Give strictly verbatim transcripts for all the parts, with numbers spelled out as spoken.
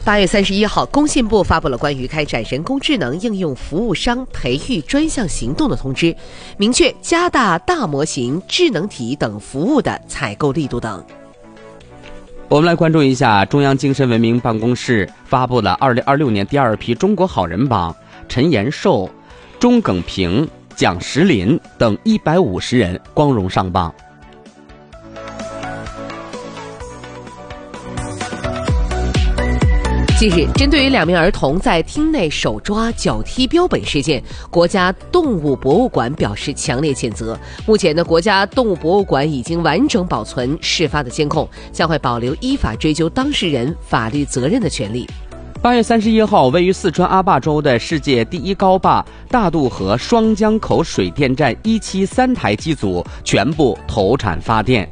八月三十一号，工信部发布了关于开展人工智能应用服务商培育专项行动的通知，明确加大大模型、智能体等服务的采购力度等。 我们来关注一下中央精神文明办公室发布了二零二六年第二批中国好人榜，陈延寿、钟耿平、蒋石林等一百五十人光荣上榜。 近日，针对于两名儿童在厅内手抓脚踢标本事件，国家动物博物馆表示强烈谴责。目前呢，国家动物博物馆已经完整保存事发的监控，将会保留依法追究当事人法律责任的权利。 八月三十一号，位于四川阿坝州的世界第一高坝大渡河双江口水电站一期三台机组全部投产发电。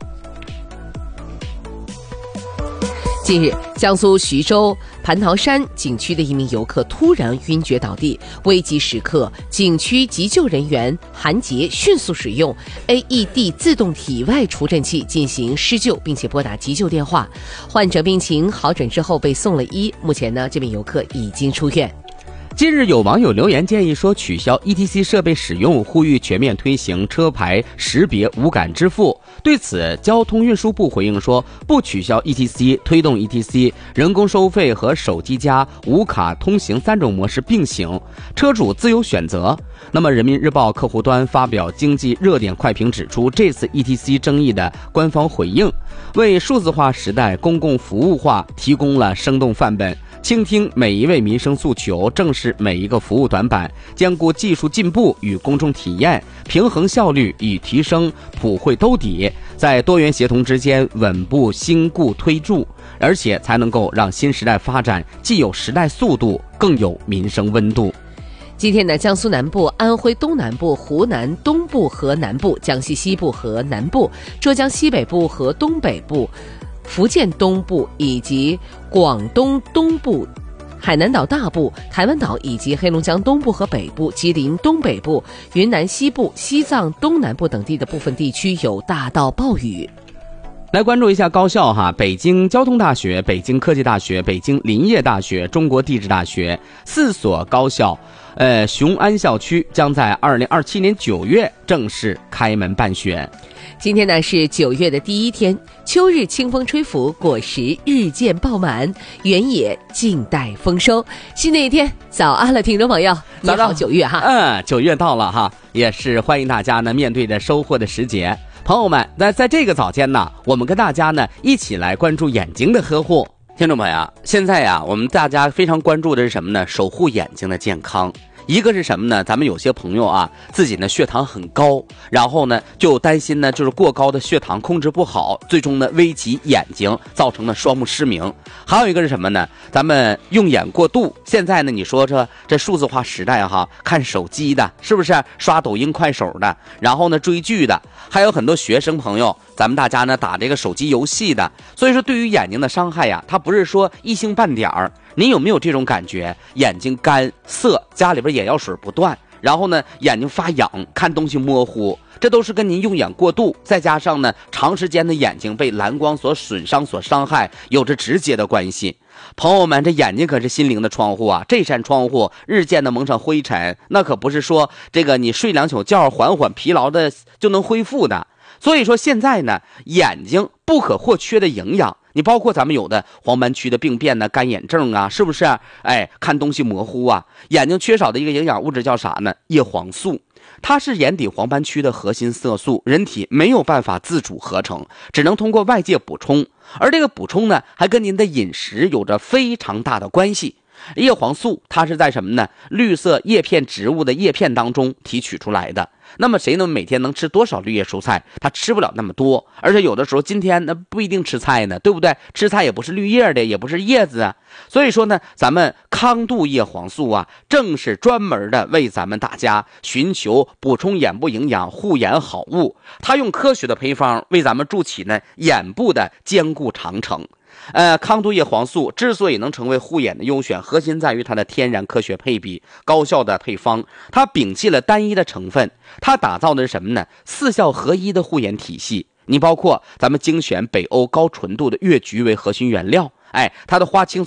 近日，江苏徐州蟠桃山景区的一名游客突然晕厥倒地，危急时刻，景区急救人员韩杰迅速使用 A E D 自动体外除震器进行施救，并且拨打急救电话。患者病情好转之后被送了医，目前呢，这名游客已经出院。 近日有网友留言建议说取消 E T C 设备使用，呼吁全面推行车牌识别无感支付。对此，交通运输部回应说，不取消 E T C， 推动 E T C 人工收费和手机加无卡通行三种模式并行，车主自由选择。那么人民日报客户端发表经济热点快评指出，这次 E T C 争议的官方回应，为数字化时代公共服务化提供了生动范本，倾听每一位民生诉求，正视每一个服务短板，兼顾技术进步与公众体验，平衡效率以提升普惠兜底，在多元协同之间稳步兴固推助，而且才能够让新时代发展既有时代速度，更有民生温度。 今天呢，江苏南部、安徽东南部、湖南东部和南部、江西西部和南部、浙江西北部和东北部、福建东部以及广东东部、海南岛大部、台湾岛以及黑龙江东部和北部、吉林东北部、云南西部、西藏东南部等地的部分地区有大到暴雨。 来关注一下高校哈，北京交通大学、北京科技大学、北京林业大学、中国地质大学四所高校，呃，雄安校区将在二零二七年九月正式开门办学。 今天呢是九月的第一天，秋日清风吹拂，果实日渐爆满，原野静待丰收。新的一天，早安了，听众朋友，你好，九月哈， 嗯，九月到了哈，也是欢迎大家呢面对着收获的时节。朋友们，那在这个早间呢，我们跟大家呢一起来关注眼睛的呵护。听众朋友，现在呀，我们大家非常关注的是什么呢？守护眼睛的健康。一个是什么呢？咱们有些朋友啊，自己呢血糖很高，然后呢就担心呢，就是过高的血糖控制不好，最终呢危及眼睛，造成了双目失明。还有一个是什么呢？咱们用眼过度。现在呢，你说这这数字化时代哈，看手机的，是不是刷抖音、快手的，然后呢追剧的，还有很多学生朋友，咱们大家呢打这个手机游戏的。所以说，对于眼睛的伤害呀，它不是说一星半点儿。您有没有这种感觉？眼睛干涩，家里边眼药水不断，然后呢眼睛发痒，看东西模糊，这都是跟您用眼过度，再加上呢长时间的眼睛被蓝光所损伤所伤害，有着直接的关系。朋友们，这眼睛可是心灵的窗户啊，这扇窗户日渐的蒙上灰尘，那可不是说这个你睡两宿觉缓缓疲劳的就能恢复的。所以说现在呢，眼睛不可或缺的营养，你包括咱们有的黄斑区的病变呢，干眼症啊，是不是？哎，看东西模糊啊，眼睛缺少的一个营养物质叫啥呢？叶黄素。它是眼底黄斑区的核心色素，人体没有办法自主合成，只能通过外界补充。而这个补充呢，还跟您的饮食有着非常大的关系。叶黄素它是在什么呢？绿色叶片植物的叶片当中提取出来的。那么谁能每天能吃多少绿叶蔬菜？他吃不了那么多，而且有的时候今天那不一定吃菜呢，对不对？吃菜也不是绿叶的，也不是叶子啊。所以说呢，咱们康度叶黄素啊，正是专门的为咱们大家寻求补充眼部营养、护眼好物。它用科学的配方为咱们筑起呢眼部的坚固长城。呃，康度叶黄素之所以能成为护眼的优选，核心在于它的天然科学配比、高效的配方。它摒弃了单一的成分，它打造的是什么呢？四效合一的护眼体系。你包括咱们精选北欧高纯度的月菊为核心原料，哎，它的花青素